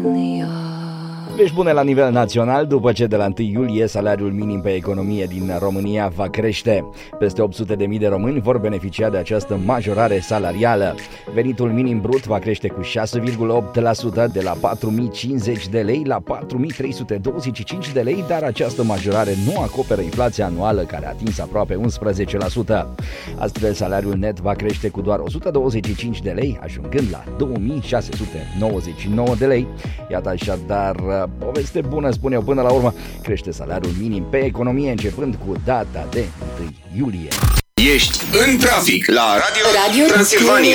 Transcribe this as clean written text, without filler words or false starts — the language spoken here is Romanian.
Vești bune la nivel național, după ce de la 1 iulie salariul minim pe economie din România va crește. Peste 800.000 de români vor beneficia de această majorare salarială. Venitul minim brut va crește cu 6,8% de la 4.050 de lei la 4.325 de lei, dar această majorare nu acoperă inflația anuală care a atins aproape 11%. Astfel, salariul net va crește cu doar 125 de lei, ajungând la 2.699 de lei. Iată așadar poveste bună, spun eu, până la urmă crește salariul minim pe economie începând cu data de 1 iulie. Ești în trafic la Radio Transilvania.